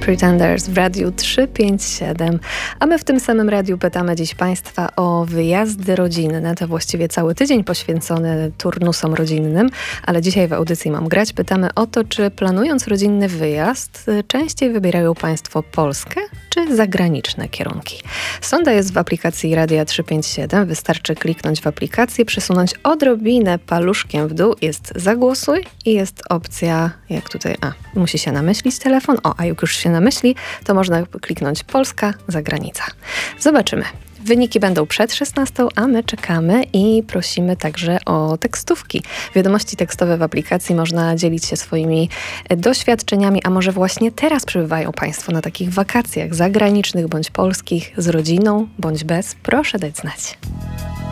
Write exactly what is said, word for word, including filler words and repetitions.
Pretenders w Radiu trzysta pięćdziesiąt siedem, a my w tym samym radiu pytamy dziś Państwa o wyjazdy rodzinne. To właściwie cały tydzień poświęcony turnusom rodzinnym, ale dzisiaj w audycji Mam Grać pytamy o to, czy planując rodzinny wyjazd częściej wybierają Państwo Polskę czy zagraniczne kierunki. Sonda jest w aplikacji Radia trzysta pięćdziesiąt siedem. Wystarczy kliknąć w aplikację, przesunąć odrobinę paluszkiem w dół, jest zagłosuj i jest opcja, jak tutaj, a, musi się namyślić telefon, o, a jak już się namyśli, to można kliknąć Polska, zagranica. Zobaczymy. Wyniki będą przed szesnastą, a my czekamy i prosimy także o tekstówki. Wiadomości tekstowe w aplikacji, można dzielić się swoimi doświadczeniami, a może właśnie teraz przebywają Państwo na takich wakacjach zagranicznych bądź polskich z rodziną bądź bez. Proszę dać znać.